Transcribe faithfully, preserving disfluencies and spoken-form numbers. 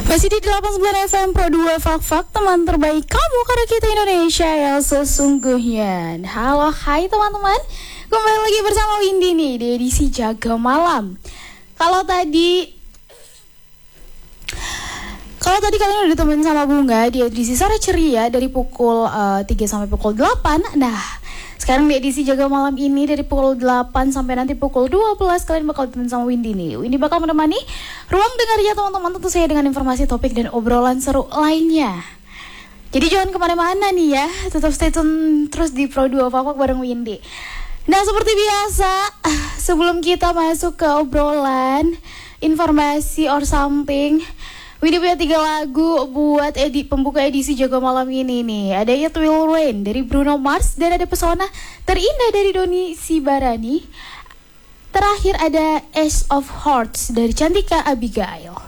Masih di delapan puluh sembilan F M Pro dua Fak-Fak, teman terbaik kamu karena kita Indonesia yang sesungguhnya. Halo, hai teman-teman. Kembali lagi bersama Windy nih di edisi Jaga Malam. Kalau tadi Kalau tadi kalian udah ditemenin sama Bunga di edisi Sore Ceria dari pukul uh, tiga sampai pukul delapan. Nah, sekarang di edisi Jaga Malam ini dari pukul delapan sampai nanti pukul dua belas kalian bakal ditemenin sama Windy nih. Windy bakal menemani ruang dengarnya teman-teman, tentu saya dengan informasi, topik, dan obrolan seru lainnya. Jadi jangan kemana-mana nih ya, tetap stay tune terus di Pro dua Fak-Fak bareng Windy. Nah, seperti biasa, sebelum kita masuk ke obrolan, informasi or something, Windy punya tiga lagu buat edi, pembuka edisi Jaga Malam ini nih. Ada It Will Rain dari Bruno Mars, dan ada Pesona Terindah dari Doni Sibarani. Terakhir ada Ace of Hearts dari Cantika Abigail.